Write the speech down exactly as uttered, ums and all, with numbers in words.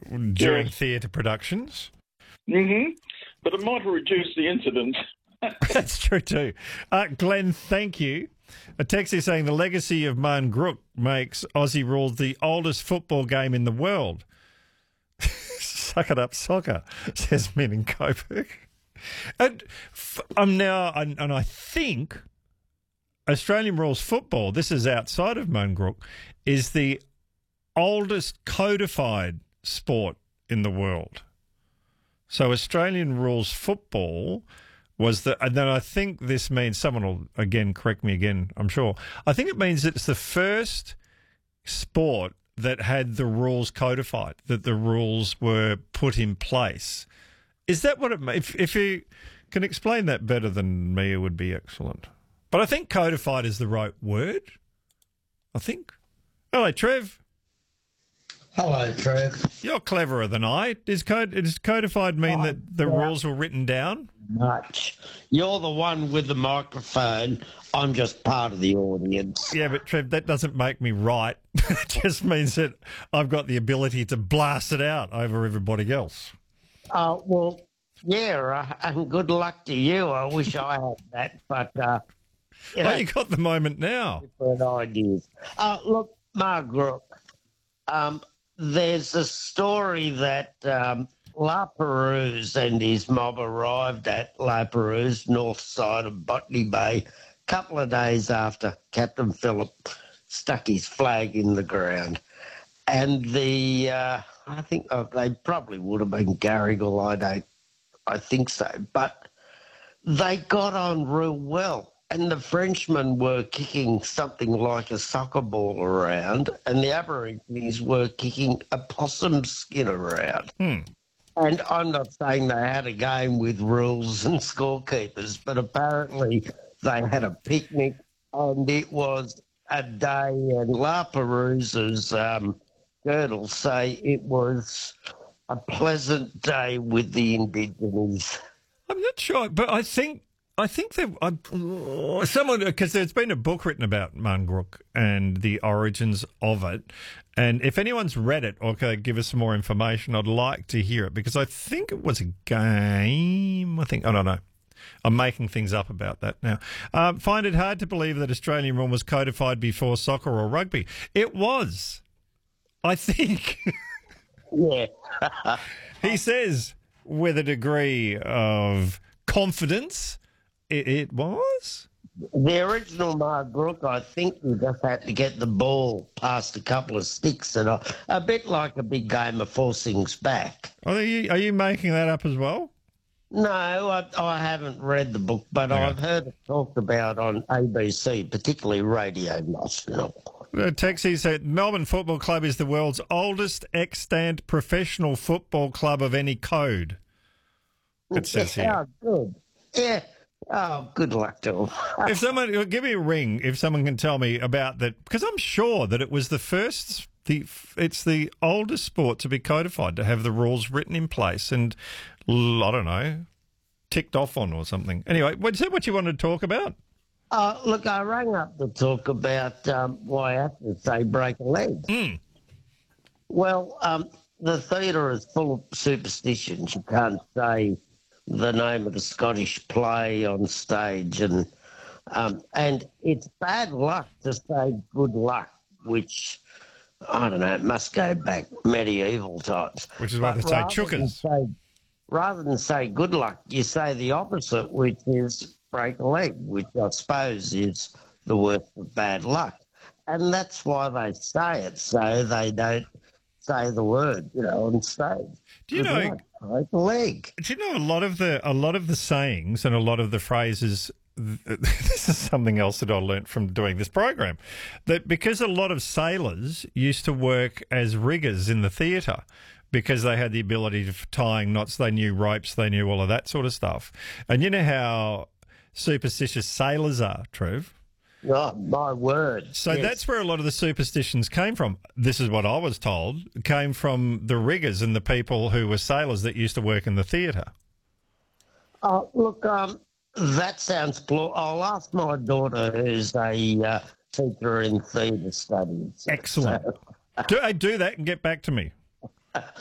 during Yes. theatre productions. Mm-hmm. But it might reduce the incidents. That's true too. Uh, Glenn, thank you. A text is saying the legacy of Moan Grook makes Aussie rules the oldest football game in the world. Suck it up, soccer, says Min in Coburg. And f- I'm now, and, and I think Australian rules football, this is outside of Moan Grook, is the oldest codified sport in the world. So Australian rules football was the, and then I think this means, someone will again correct me again, I'm sure. I think it means it's the first sport that had the rules codified, that the rules were put in place. Is that what it means? If, if you can explain that better than me, it would be excellent. But I think codified is the right word. I think. Hello, Trev. Hello, Trev. You're cleverer than I. Does, code, does codified mean Oh, that the yeah. rules were written down? Much. You're the one with the microphone. I'm just part of the audience. Yeah, but Trev, that doesn't make me right. It just means that I've got the ability to blast it out over everybody else. Uh, well, yeah, uh, and good luck to you. I wish I had that, but uh, you know, Oh, you got the moment now. different ideas. Uh, look, Margaret, um, there's a story that um, La Perouse and his mob arrived at La Perouse, north side of Botany Bay, a couple of days after Captain Phillip stuck his flag in the ground. And the, uh, I think uh, they probably would have been Garrigal, I don't, I think so. But they got on real well. And the Frenchmen were kicking something like a soccer ball around, and the Aborigines were kicking a possum skin around. Hmm. And I'm not saying they had a game with rules and scorekeepers, but apparently they had a picnic, and it was a day. And La Perouse's um, girdles say it was a pleasant day with the Indigenous. I'm not sure, but I think I think that I, someone, because there's been a book written about Moan Grook and the origins of it, and if anyone's read it or can give us some more information, I'd like to hear it, because I think it was a game. I think I don't know. I'm making things up about that now. Um, find it hard to believe that Australian rule was codified before soccer or rugby. It was, I think. Yeah. He says with a degree of confidence. It, it was? The original Margaret, I think we just had to get the ball past a couple of sticks, and a, a bit like a big game of Four Things Back. Are you, are you making that up as well? No, I, I haven't read the book, but Yeah. I've heard it talked about on A B C, particularly Radio National. Uh, Texie said Melbourne Football Club is the world's oldest extant professional football club of any code. It says here. Oh, good. Yeah. Oh, good luck to them. If someone, give me a ring if someone can tell me about that, because I'm sure that it was the first, the it's the oldest sport to be codified, to have the rules written in place and, I don't know, ticked off on or something. Anyway, is that what you wanted to talk about? Uh, look, I rang up to talk about um, why athletes say break a leg. Mm. Well, um, the theatre is full of superstitions. You can't say the name of the Scottish play on stage, and um, and it's bad luck to say good luck, which, I don't know, it must go back medieval times. Which is why they But say rather than chukkers. say- Rather than say good luck, you say the opposite, which is break a leg, which I suppose is the worst of bad luck. And that's why they say it, so they don't say the word, you know, on stage. Do you Good know- luck, break a leg. Do you know a lot of the a lot of the sayings and a lot of the phrases? This is something else that I learnt from doing this program, that because a lot of sailors used to work as riggers in the theatre, because they had the ability of tying knots, they knew ropes, they knew all of that sort of stuff. And you know how superstitious sailors are, Trev? Oh, my word. So Yes. that's where a lot of the superstitions came from. This is what I was told, came from the riggers and the people who were sailors that used to work in the theatre. Uh, look, um, that sounds pl- I'll ask my daughter, who's a uh, teacher in theatre studies. Excellent. So- Do, hey, do that and get back to me.